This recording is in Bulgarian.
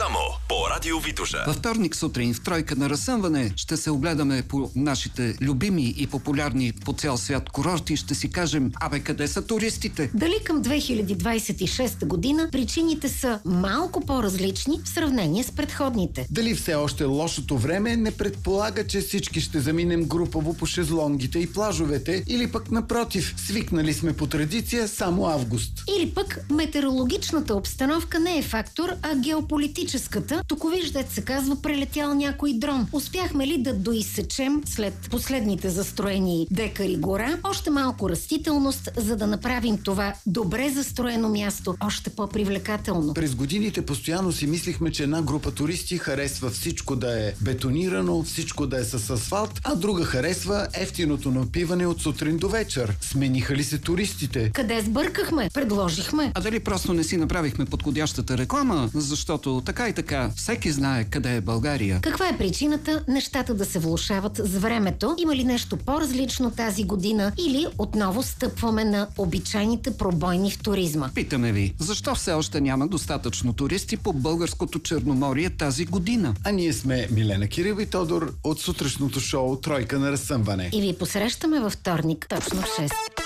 Само по Радио Витоша. Във вторник сутрин в тройка на разсъмване ще се огледаме по нашите любими и популярни по цял свят курорти и ще си кажем, къде са туристите? Дали към 2026 година причините са малко по-различни в сравнение с предходните? Дали все още лошото време не предполага, че всички ще заминем групово по шезлонгите и плажовете, или пък напротив, свикнали сме по традиция само август? Или пък метеорологичната обстановка не е фактор, а геополитическата. Тук виждат се казва прелетял някой дрон. Успяхме ли да доизсечем след последните застроени декари гора още малко растителност, за да направим това добре застроено място още по-привлекателно? През годините постоянно си мислихме, че една група туристи харесва всичко да е бетонирано, всичко да е с асфалт, а друга харесва ефтиното напиване от сутрин до вечер. Смениха ли се туристите? Къде сбъркахме? Предложихме. А дали просто не си направихме подходящата реклама, защото така и така всеки знае къде е България? Каква е причината нещата да се влошават с времето? Има ли нещо по-различно тази година или отново стъпваме на обичайните пробойни в туризма? Питаме ви, защо все още няма достатъчно туристи по българското Черноморие тази година? А ние сме Милена Кирил и Тодор от сутрешното шоу Тройка на разсъмване. И ви посрещаме във вторник точно в 6.